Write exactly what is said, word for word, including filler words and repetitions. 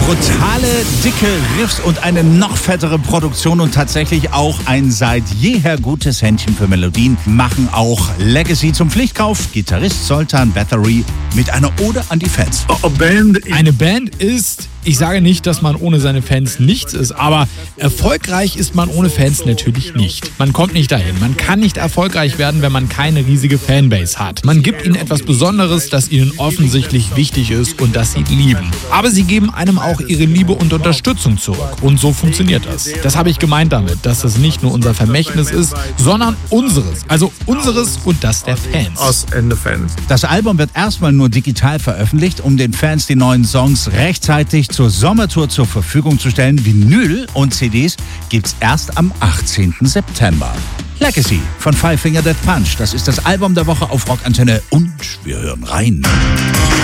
Brutale, dicke Riffs und eine noch fettere Produktion und tatsächlich auch ein seit jeher gutes Händchen für Melodien machen auch Legacy zum Pflichtkauf. Gitarrist Zoltan Bathory mit einer Ode an die Fans. Eine Band ist, ich sage nicht, dass man ohne seine Fans nichts ist, aber erfolgreich ist man ohne Fans natürlich nicht. Man kommt nicht dahin. Man kann nicht erfolgreich werden, wenn man keine riesige Fanbase hat. Man gibt ihnen etwas Besonderes, das ihnen offensichtlich wichtig ist und das sie lieben. Aber sie geben einem auch ihre Liebe und Unterstützung zurück. Und so funktioniert das. Das habe ich gemeint damit, dass das nicht nur unser Vermächtnis ist, sondern unseres. Also unseres und das der Fans. Das Album wird erstmal nur digital veröffentlicht, um den Fans die neuen Songs rechtzeitig zur Sommertour zur Verfügung zu stellen. Vinyl und C Ds gibt's erst am achtzehnten September. Legacy von Five Finger Death Punch. Das ist das Album der Woche auf Rockantenne und wir hören rein.